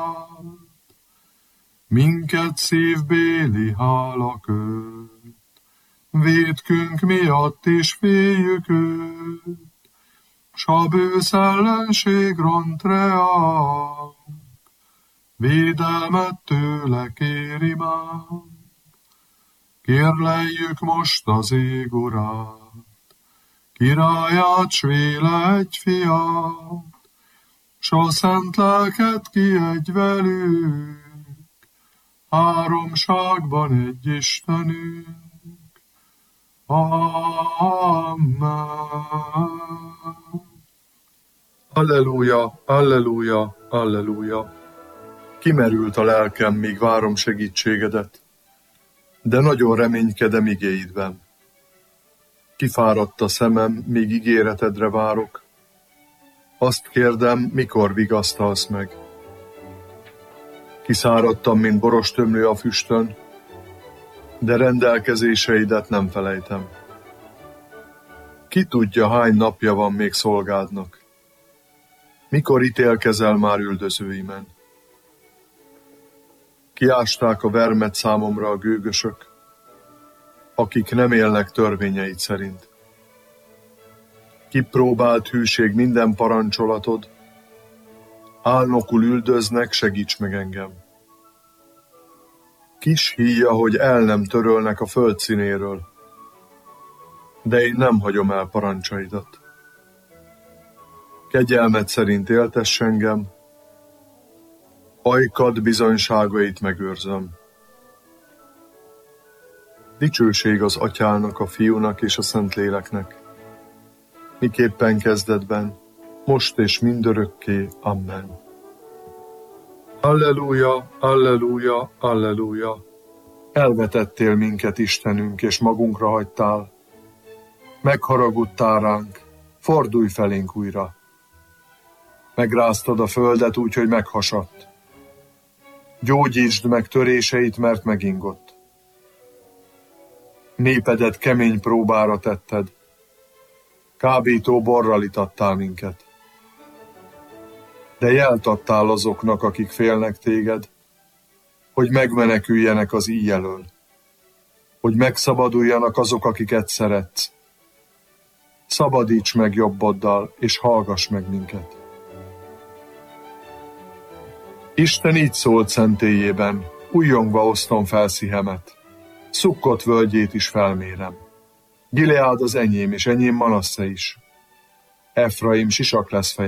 minket szívbéli hála köt. Vétkünk miatt is féljük őt, s a bősz ellenség ront reánk, védelmet tőle kéri már. Kérleljük most az ég urát, királyát, s véle egy fiát, s a szent lelket kiadj velünk, háromságban egy Istenünk. Amen. Alleluja, alleluja, alleluja. Kimerült a lelkem, míg várom segítségedet, de nagyon reménykedem igéidben. Kifáradt a szemem, míg ígéretedre várok. Azt kérdem, mikor vigasztalsz meg. Kiszáradtam, mint borostömlő a füstön, de rendelkezéseidet nem felejtem. Ki tudja, hány napja van még szolgádnak. Mikor ítélkezel már üldözőimen? Kiásták a vermet számomra a gőgösök, akik nem élnek törvényeid szerint. Kipróbált hűség minden parancsolatod, álnokul üldöznek, segíts meg engem. Kis híja, hogy el nem törölnek a föld színéről, de én nem hagyom el parancsaidat. Kegyelmed szerint éltess engem, ajkad bizonyságait megőrzöm. Dicsőség az Atyának, a Fiúnak és a Szentléleknek, miképpen kezdetben, most és mindörökké. Amen. Alleluja, alleluja, alleluja. Elvetettél minket, Istenünk, és magunkra hagytál. Megharagudtál ránk, fordulj felénk újra. Megráztad a földet úgy, hogy meghasadt. Gyógyítsd meg töréseit, mert megingott. Népedet kemény próbára tetted. Kábító borral itattál minket. De jelt adtál azoknak, akik félnek téged, hogy megmeneküljenek az íj elől, hogy megszabaduljanak azok, akiket szeretsz. Szabadíts meg jobboddal, és hallgass meg minket. Isten így szólt szentélyében, újjongva osztom fel szívemet, Szukkot völgyét is felmérem. Gileád az enyém, és enyém Manasszé is. Efraim sisak lesz fejem